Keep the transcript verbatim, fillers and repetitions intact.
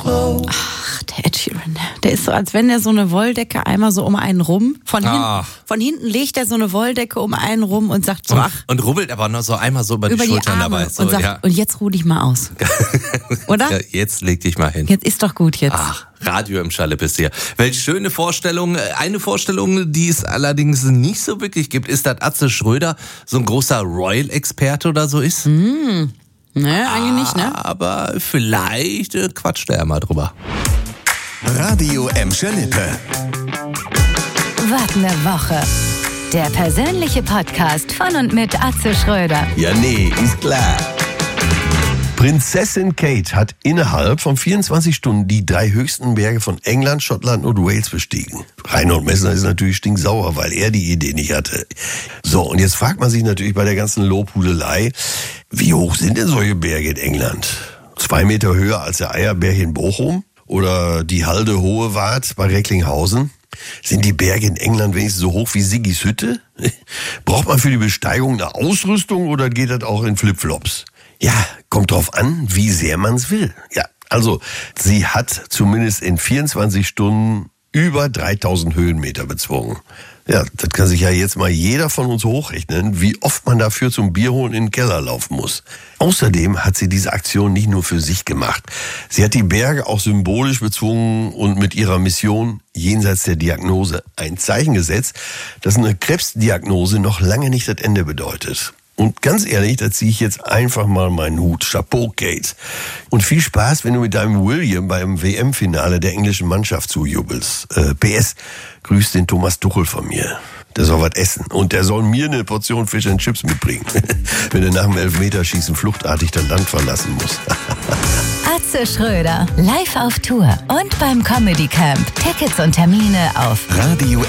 Ach, der Ed Sheeran, der ist so, als wenn der so eine Wolldecke einmal so um einen rum, von, Ah. hinten, von hinten legt er so eine Wolldecke um einen rum und sagt so, Und, ach, und rubbelt aber noch so einmal so über, über die die Schultern Arme dabei. So, und sagt, ja. und jetzt ruh dich mal aus. Oder? Ja, jetzt leg dich mal hin. Jetzt ist doch gut jetzt. Ach, Radio im Schale bis hier. Welche schöne Vorstellung. Eine Vorstellung, die es allerdings nicht so wirklich gibt, ist, dass Atze Schröder so ein großer Royal-Experte oder so ist. Ne, eigentlich nicht, ne? Aber vielleicht äh, quatscht er mal drüber. Radio Emscher Lippe. Wart ne Woche. Der persönliche Podcast von und mit Atze Schröder. Ja, nee, ist klar. Prinzessin Kate hat innerhalb von vierundzwanzig Stunden die drei höchsten Berge von England, Schottland und Wales bestiegen. Reinhold Messner ist natürlich stinksauer, weil er die Idee nicht hatte. So, und jetzt fragt man sich natürlich bei der ganzen Lobhudelei, wie hoch sind denn solche Berge in England? Zwei Meter höher als der Eierberg in Bochum? Oder die Halde Hohe Wart bei Recklinghausen? Sind die Berge in England wenigstens so hoch wie Siggis Hütte? Braucht man für die Besteigung eine Ausrüstung oder geht das auch in Flipflops? Ja, kommt drauf an, wie sehr man's will. Ja, also sie hat zumindest in vierundzwanzig Stunden über dreitausend Höhenmeter bezwungen. Ja, das kann sich ja jetzt mal jeder von uns hochrechnen, wie oft man dafür zum Bierholen in den Keller laufen muss. Außerdem hat sie diese Aktion nicht nur für sich gemacht. Sie hat die Berge auch symbolisch bezwungen und mit ihrer Mission jenseits der Diagnose ein Zeichen gesetzt, dass eine Krebsdiagnose noch lange nicht das Ende bedeutet. Und ganz ehrlich, da ziehe ich jetzt einfach mal meinen Hut. Chapeau, Kate. Und viel Spaß, wenn du mit deinem William beim W M-Finale der englischen Mannschaft zujubelst. Äh, P S, grüß den Thomas Tuchel von mir. Der soll was essen. Und der soll mir eine Portion Fish and Chips mitbringen. Wenn er nach dem Elfmeterschießen fluchtartig das Land verlassen muss. Atze Schröder, live auf Tour und beim Comedy Camp. Tickets und Termine auf Radio